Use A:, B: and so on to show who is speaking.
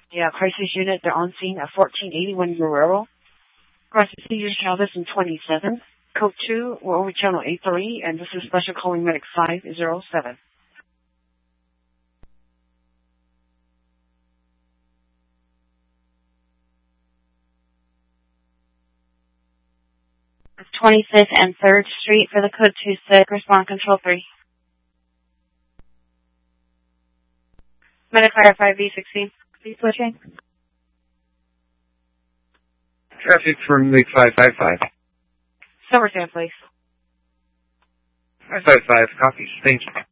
A: Yeah, crisis unit, they're on scene at 1481 Guerrero. Crisis Seizure Chavez in 27. Code 2, we're over channel 83, and this is Special Calling Medic 507.
B: It's 25th and 3rd Street for the code 2 sick. Respond control 3. Medicare 5V16. Be switching.
C: Traffic from Lake 555.
A: Silver Sand, please.
C: 555, copy. Thank you.